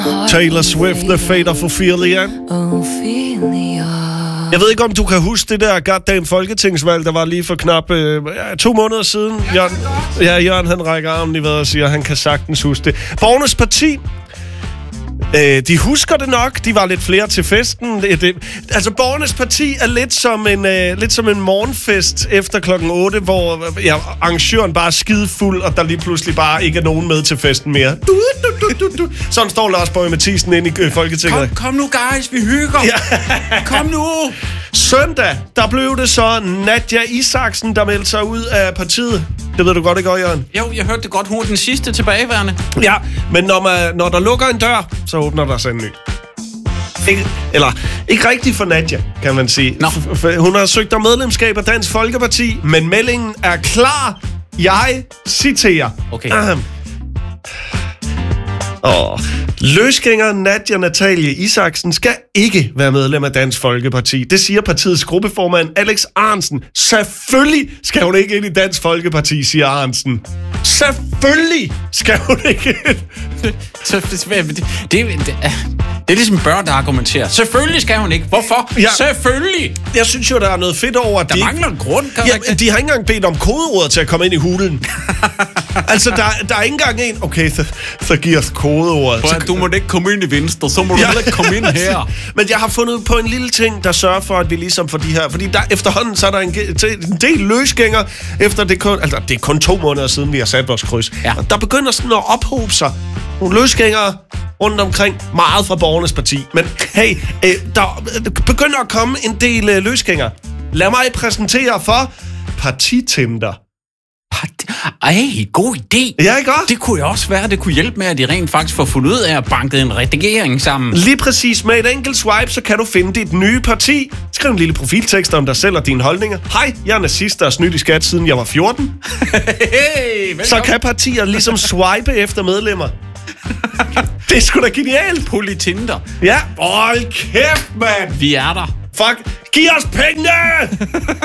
Taylor Swift, The Fate of Ophelia. Jeg ved ikke, om du kan huske det der goddamn folketingsvalg, der var lige for knap 2 måneder siden. Jørgen han rækker armen i vejret og siger, at han kan sagtens huske det. Borgernes Parti, de husker det nok. De var lidt flere til festen. Altså, Borgernes Parti er lidt som en morgenfest efter klokken 8, hvor arrangøren bare er skidefuld, og der lige pludselig bare ikke er nogen med til festen mere. Sådan står Lars Boje Mathiesen inde i Folketinget. Kom nu, guys, vi hygger. Ja. Kom nu. Søndag, der blev det så Nadja Isaksen, der meldte sig ud af partiet. Det ved du godt, ikke, Jørgen? Jo, jeg hørte det godt. Hun er den sidste tilbageværende. Ja, men når der lukker en dør, så åbner der sig en ny. Ikke rigtigt for Nadja, kan man sige. Hun har søgt om medlemskab af Dansk Folkeparti, men meldingen er klar. Jeg citerer. Okay. Løsgænger Nadja Natalie Isaksen skal ikke være medlem af Dansk Folkeparti. Det siger partiets gruppeformand Alex Ahrendtsen. Selvfølgelig skal hun ikke ind i Dansk Folkeparti, siger Ahrendtsen. Selvfølgelig skal hun ikke ind. Det er ligesom børn, der argumenterer. Selvfølgelig skal hun ikke. Hvorfor? Ja. Selvfølgelig! Jeg synes jo, der er noget fedt over, at der mangler en grund. De har ikke engang bedt om kodeordet til at komme ind i hulen. Altså, der er ikke engang en... Okay, så giver os kodeordet. Du må ikke komme ind i Venstre, så må du heller ikke komme ind her. Men jeg har fundet på en lille ting, der sørger for, at vi ligesom får de her... Fordi der efterhånden, så er der en del løsgænger, efter det er kun 2 måneder siden, vi har sat vores kryds. Ja. Der begynder sådan at ophobe sig nogle løsgængere rundt omkring, meget fra Borgernes Parti. Men hey, der begynder at komme en del løsgængere. Lad mig præsentere for Partitinder. God idé. Ja, ikke også? Det kunne jo også være, det kunne hjælpe med, at de rent faktisk får fundet ud af at banke en redigering sammen. Lige præcis. Med et enkelt swipe, så kan du finde dit nye parti. Skriv en lille profiltekst om dig selv og dine holdninger. Hej, jeg er nazist, der er snydt i skat, siden jeg var 14. Hey, så kan partier ligesom swipe efter medlemmer. Det er sgu da genialt. Politinder. Ja. Hold kæft, mand. Vi er der. Fuck. Giv os pengene!